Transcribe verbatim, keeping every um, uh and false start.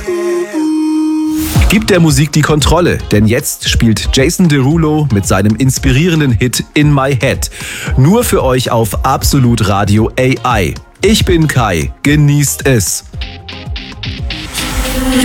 Gibt der Musik die Kontrolle, denn jetzt spielt Jason Derulo mit seinem inspirierenden Hit In My Head. Nur für euch auf Absolut Radio A I. Ich bin Kai, genießt es.